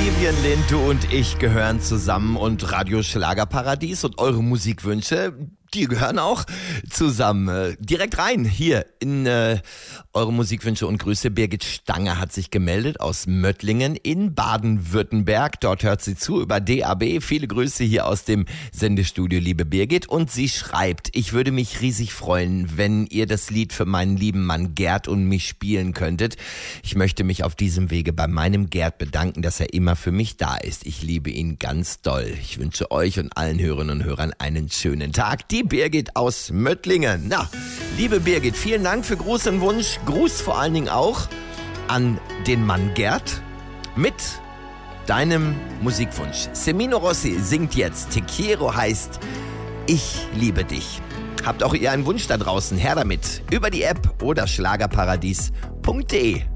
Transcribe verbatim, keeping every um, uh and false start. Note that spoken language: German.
Vivian Lintu und ich gehören zusammen und Radio Schlagerparadies und eure Musikwünsche, die gehören auch zusammen. Direkt rein hier in äh, eure Musikwünsche und Grüße. Birgit Stange hat sich gemeldet aus Möttlingen in Baden-Württemberg. Dort hört sie zu über D A B. Viele Grüße hier aus dem Sendestudio, liebe Birgit. Und sie schreibt, ich würde mich riesig freuen, wenn ihr das Lied für meinen lieben Mann Gerd und mich spielen könntet. Ich möchte mich auf diesem Wege bei meinem Gerd bedanken, dass er immer für mich da ist. Ich liebe ihn ganz doll. Ich wünsche euch und allen Hörerinnen und Hörern einen schönen Tag. Die Birgit aus Möttlingen. Na, liebe Birgit, vielen Dank für Gruß und Wunsch. Gruß vor allen Dingen auch an den Mann Gerd mit deinem Musikwunsch. Semino Rossi singt jetzt. Te quiero heißt Ich liebe dich. Habt auch ihr einen Wunsch da draußen? Her damit. Über die App oder schlagerparadies punkt de.